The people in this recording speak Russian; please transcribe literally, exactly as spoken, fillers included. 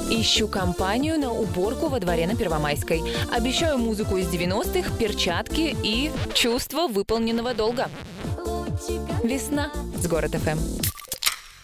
Ищу компанию на уборку во дворе на Первомайской. Обещаю музыку из девяностых, перчатки и чувство выполненного долга. Весна с Город эф эм.